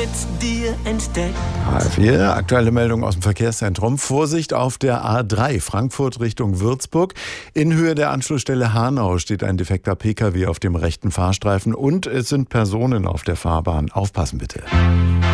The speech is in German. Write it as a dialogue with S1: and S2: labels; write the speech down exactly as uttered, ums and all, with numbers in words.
S1: mit dir entdeckt.
S2: H R vier, aktuelle Meldung aus dem Verkehrszentrum. Vorsicht auf der A drei, Frankfurt Richtung Würzburg. In Höhe der Anschlussstelle Hanau steht ein defekter Pkw auf dem rechten Fahrstreifen und es sind Personen auf der Fahrbahn. Aufpassen bitte.